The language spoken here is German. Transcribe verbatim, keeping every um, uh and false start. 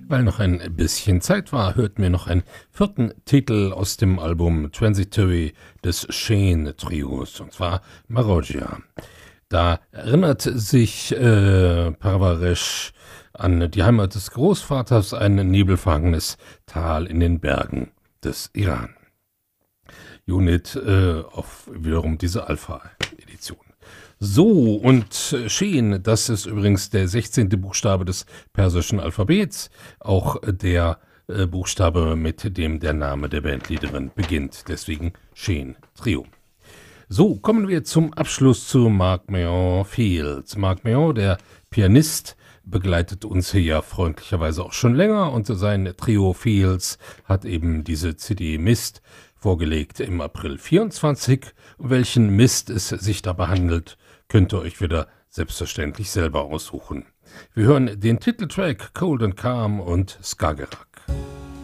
Weil noch ein bisschen Zeit war, hörten wir noch einen vierten Titel aus dem Album Transitory des Shane-Trios, und zwar Marojia. Da erinnert sich äh, Parvaresh an die Heimat des Großvaters, ein nebelverhangenes Tal in den Bergen des Iran. Unit äh, auf wiederum diese Alpha-Edition. So, und Shin, das ist übrigens der sechzehnte Buchstabe des persischen Alphabets, auch der äh, Buchstabe, mit dem der Name der Bandleaderin beginnt, deswegen Shin Trio. So, kommen wir zum Abschluss zu Mark Mayon Fields. Mark Mayon, der Pianist, begleitet uns hier ja freundlicherweise auch schon länger, und sein Trio Fields hat eben diese C D Mist vorgelegt im April vierundzwanzig. Um welchen Mist es sich dabei handelt, könnt ihr euch wieder selbstverständlich selber aussuchen. Wir hören den Titeltrack Cold and Calm und Skagerrak.